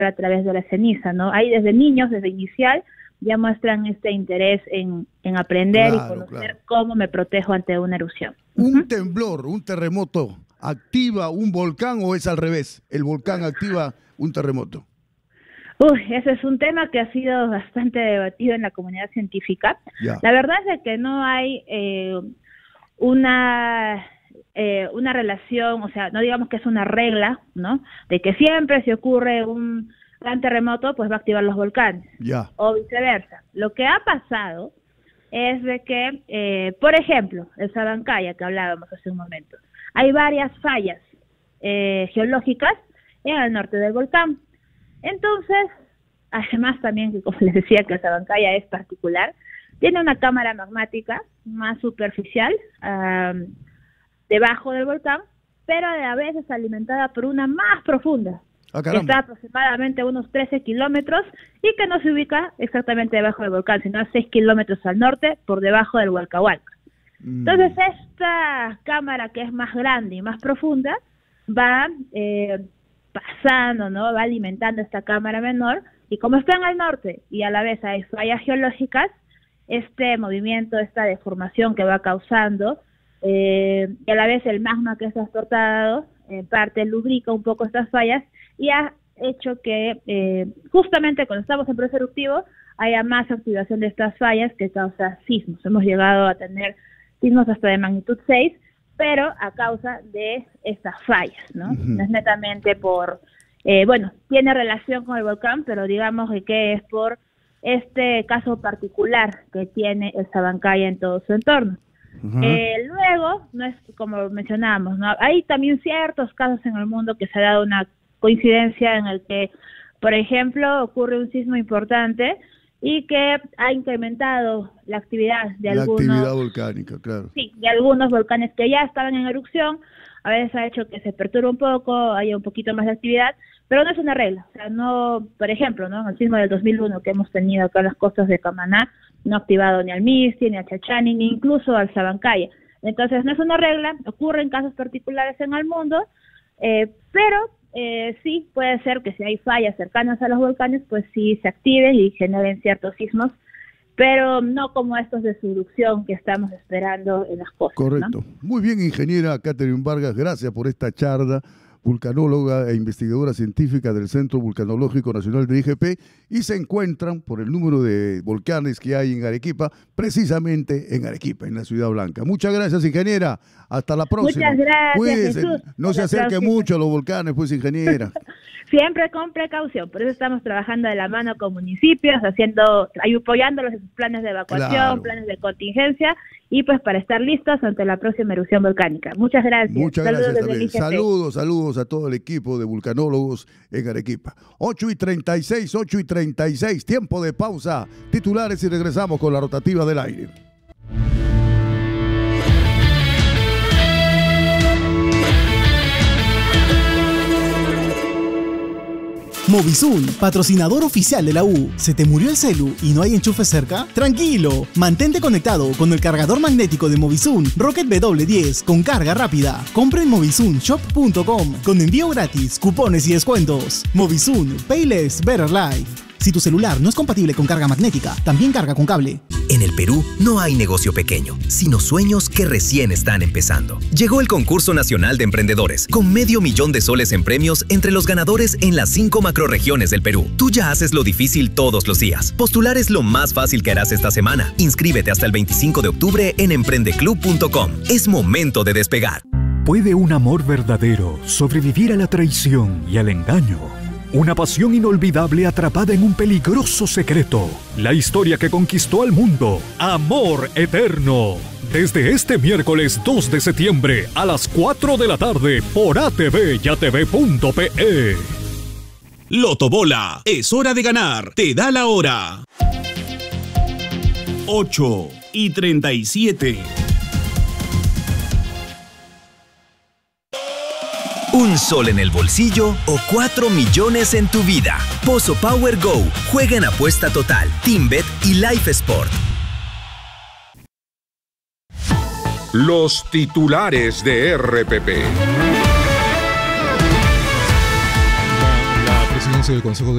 a través de la ceniza, ¿no? Ahí desde niños, desde inicial, ya muestran este interés en aprender y conocer cómo me protejo ante una erupción. ¿Un temblor, un terremoto, activa un volcán o es al revés? ¿El volcán activa un terremoto? Ese es un tema que ha sido bastante debatido en la comunidad científica. La verdad es de que no hay una relación, o sea, no digamos que es una regla, ¿no? De que siempre si ocurre un gran terremoto, pues va a activar los volcanes, o viceversa. Lo que ha pasado es de que, por ejemplo, el Sabancaya, que hablábamos hace un momento, hay varias fallas geológicas en el norte del volcán. Entonces, además también, que como les decía, que el Sabancaya es particular, tiene una cámara magmática más superficial debajo del volcán, pero a veces alimentada por una más profunda, que está aproximadamente a unos 13 kilómetros y que no se ubica exactamente debajo del volcán, sino a 6 kilómetros al norte, por debajo del Hualcahualca. Entonces, esta cámara, que es más grande y más profunda, va pasando, ¿no? Va alimentando esta cámara menor, y como está en el norte y a la vez hay fallas geológicas, este movimiento, esta deformación que va causando, y a la vez el magma que es transportado, en parte lubrica un poco estas fallas y ha hecho que justamente cuando estamos en proceso eruptivo haya más activación de estas fallas que causa sismos. Hemos llegado a tener sismos hasta de magnitud 6, pero a causa de estas fallas, ¿no? No es netamente por, bueno, tiene relación con el volcán, pero digamos que es por este caso particular que tiene el Sabancaya en todo su entorno. Luego, no es como mencionábamos, ¿no? Hay también ciertos casos en el mundo que se ha dado una coincidencia en el que, por ejemplo, ocurre un sismo importante y que ha incrementado la actividad de algunos... La actividad volcánica, claro. Sí, de algunos volcanes que ya estaban en erupción. A veces ha hecho que se perturbe un poco, haya un poquito más de actividad, pero no es una regla. O sea, no, por ejemplo, ¿no? En el sismo del 2001 que hemos tenido acá en las costas de Camaná, no ha activado ni al Misti, ni al Chachani, ni incluso al Sabancaya. Entonces, no es una regla, ocurren casos particulares en el mundo, pero sí puede ser que si hay fallas cercanas a los volcanes, pues sí se activen y generen ciertos sismos, pero no como estos de subducción que estamos esperando en las costas. Correcto. ¿No? Muy bien, ingeniera Catherine Vargas, gracias por esta charla, vulcanóloga e investigadora científica del Centro Vulcanológico Nacional de IGP, y se encuentran por el número de volcanes que hay en Arequipa, precisamente en Arequipa, en la Ciudad Blanca. Muchas gracias, ingeniera. Hasta la próxima. Muchas gracias, Cuídense. Jesús. No se acerque mucho a los volcanes, pues, ingeniera. Siempre con precaución, por eso estamos trabajando de la mano con municipios, apoyándolos en sus planes de evacuación, planes de contingencia, y pues para estar listos ante la próxima erupción volcánica. Muchas gracias. Muchas gracias también. Saludos a todo el equipo de vulcanólogos en Arequipa. 8:36, tiempo de pausa, titulares y regresamos con la rotativa del aire. Movisun, patrocinador oficial de la U. ¿Se te murió el celu y no hay enchufe cerca? Tranquilo, mantente conectado con el cargador magnético de Movisun Rocket W10 con carga rápida. Compra en movisunshop.com con envío gratis, cupones y descuentos. Movisun, Pay Less, Better Life. Si tu celular no es compatible con carga magnética, también carga con cable. En el Perú no hay negocio pequeño, sino sueños que recién están empezando. Llegó el Concurso Nacional de Emprendedores, con $500,000 en premios entre los ganadores en las 5 macrorregiones del Perú. Tú ya haces lo difícil todos los días. Postular es lo más fácil que harás esta semana. Inscríbete hasta el 25 de octubre en emprendeclub.com. Es momento de despegar. ¿Puede un amor verdadero sobrevivir a la traición y al engaño? Una pasión inolvidable atrapada en un peligroso secreto. La historia que conquistó al mundo. Amor Eterno. Desde este miércoles 2 de septiembre a las 4 de la tarde por ATV y ATV.pe. Lotobola. Es hora de ganar. Te da la hora. 8:37. ¿Un sol en el bolsillo o 4 millones en tu vida? Pozo Power Go. Juega en apuesta total, TeamBet y Life Sport. Los titulares de RPP. La presidencia del Consejo de